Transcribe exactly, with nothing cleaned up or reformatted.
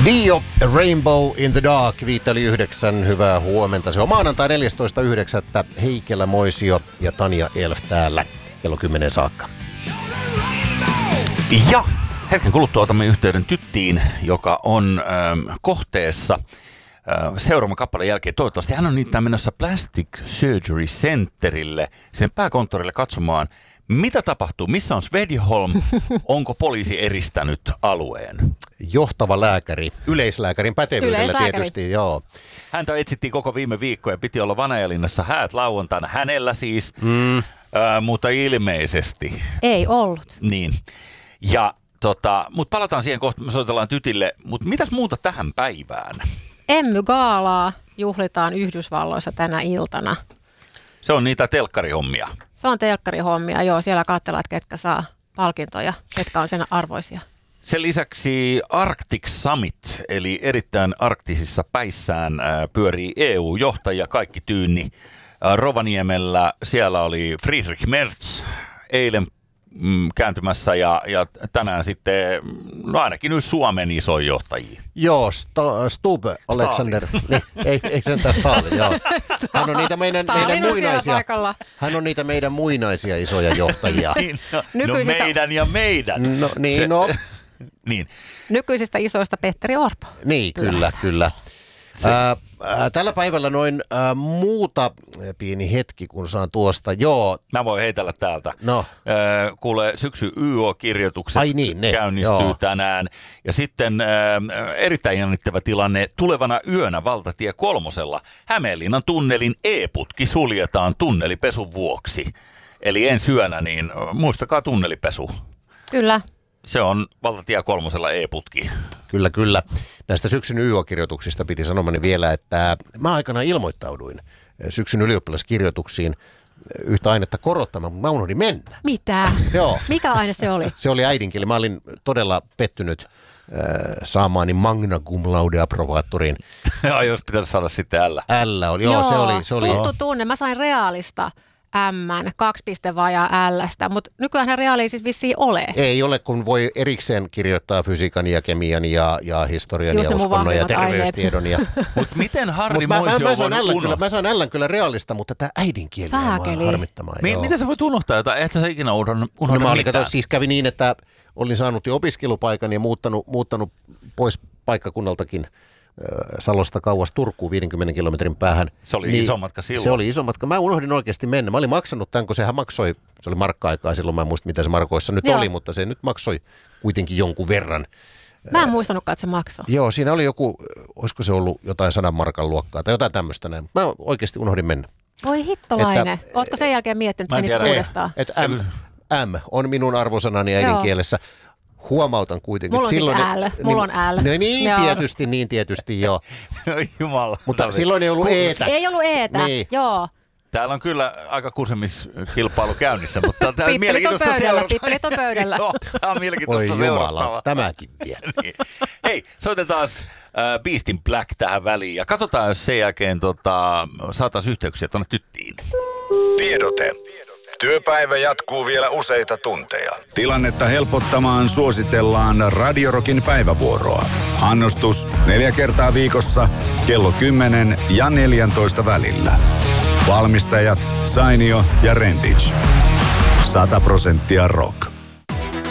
Dio, Rainbow in the Dark, viittä yli yhdeksän, hyvää huomenta. Se on maanantai neljästoista yhdeksättä Heikelä Moisio ja Tanja Elf täällä kello kymmenen saakka. Ja hetken kuluttua otamme yhteyden tyttiin, joka on ähm, kohteessa äh, seuraavan kappaleen jälkeen. Toivottavasti hän on niitä menossa Plastic Surgery Centerille, sen pääkonttorille katsomaan, mitä tapahtuu, missä on Svedjeholm, onko poliisi eristänyt alueen? Johtava lääkäri, yleislääkärin pätevyydellä Yleislääkäri. tietysti, joo. Häntä etsittiin koko viime viikko ja piti olla Vanajalinnassa häät lauantaina, hänellä siis, mm. äh, mutta ilmeisesti. Ei ollut. Niin, ja tota, mutta palataan siihen kohta, me soitellaan tytille, mutta mitäs muuta tähän päivään? Emmy-gaalaa juhlitaan Yhdysvalloissa tänä iltana. Se on niitä telkkarihommia. Se on telkkarihommia, joo. Siellä katsellaan, että ketkä saa palkintoja, ketkä on sen arvoisia. Sen lisäksi Arctic Summit, eli erittäin arktisissa päissään ää, pyörii E U-johtajia, kaikki tyynni. Ää, Rovaniemellä siellä oli Friedrich Merz eilen mm, kääntymässä ja, ja tänään sitten, no ainakin nyt Suomen isoin johtajia. Joo, Sta- Stub, Alexander, niin, ei, ei sentään Stalin, joo. Hän on niitä meidän, meidän muinaisia, hän on niitä meidän muinaisia isoja johtajia. Niin, no, no Nykyisistä- meidän ja meidän. No niin, Se- no. Niin. Nykyisistä isoista Petteri Orpo. Niin, kyllä, kyllä. Ää, ää, tällä päivällä noin ää, muuta pieni hetki, kun saan tuosta, joo. Mä voin heitellä täältä. No. Öö, kuule, syksy Y O-kirjoitukset Ai niin, ne, käynnistyy joo. tänään. Ja sitten öö, erittäin jännittävä tilanne tulevana yönä valtatie kolmosella. Hämeenlinnan tunnelin E-putki suljetaan tunnelipesun vuoksi. Eli ensi yönä, niin muistakaa tunnelipesu. Kyllä. Se on valtatie kolmosella E-putki. Kyllä, kyllä. Näistä syksyn Y O-kirjoituksista piti sanomani vielä, että mä aikanaan ilmoittauduin syksyn ylioppilaskirjoituksiin yhtä ainetta korottamaan, mutta mä unohdin mennä. Mitä? Joo. Mikä aine se oli? Se oli äidinkieli. Mä olin todella pettynyt äh, saamaani magna cum laude approvaattoriin. Ai, jos pitäisi saada sitten ällä. L oli, joo, joo, se oli. Se oli. Tuttu tunne. Mä sain reaalista M:n, kaksi piste vajaa L:stä, mutta nykyään reaali ei siis vissiin ole. Ei ole, kun voi erikseen kirjoittaa fysiikan ja kemian ja, ja historian Just ja ne mun uskonnon ja vahvimmat terveystiedon. Ja... Mutta miten Harri Mut mä, mä, Moisio mä, on saan voinut ällän kyllä, unohtaa? mä saan ällän kyllä realista, mutta tämä äidinkieli on Saakeli. harmittamaan. Mi- joo. miten sä voit unohtaa jotain? Et sä ikinä unohda, No unohda mä olin, mitään. kato, siis kävi niin, että olin saanut jo opiskelupaikan ja muuttanut, muuttanut pois paikkakunnaltakin äh, Salosta kauas Turkuun viidenkymmenen kilometrin päähän. Se oli iso matka silloin. Se oli iso matka. Mä unohdin oikeasti mennä. Mä olin maksanut tämän, kun sehän maksoi, se oli markka-aikaa silloin, mä en muista mitä se markoissa nyt Joo. oli, mutta se nyt maksoi kuitenkin jonkun verran. Mä en muistanutkaan, että se maksoi. Joo, siinä oli joku, olisiko se ollut jotain sadan markan luokkaa tai jotain tämmöistä näin. Mä oikeasti unohdin mennä. Voi hittolainen. Että- Ootko sen jälkeen miettinyt, Mä en menisit tiedä. uudestaan? Että M, M on minun arvosanani äidinkielessä. Huomautan kuitenkin. Mulla on silloin, siis L. Mulla on L. No niin, Joo. tietysti, niin tietysti, joo. Jumala. Mutta silloin ei ollut eetä. Ei ollut eetä, Niin. joo. Täällä on kyllä aika kursemiskilpailu käynnissä, mutta tämä on Pippelit on mielenkiintoista pöydällä, seurata. pippelit on pöydällä. Joo, tämä on Voi mielenkiintoista jumala, seurattavaa. tämäkin vielä. Niin. Hei, soitetaan äh, Beast in Black tähän väliin ja katsotaan, jos sen jälkeen tota, saataisiin yhteyksiä tuonne tyttiin. Tiedote. Työpäivä jatkuu vielä useita tunteja. Tilannetta helpottamaan suositellaan Radiorokin päivävuoroa. Annostus neljä kertaa viikossa kello kymmenen ja neljäntoista välillä. Valmistajat Sainio ja Renditch. sata prosenttia rock.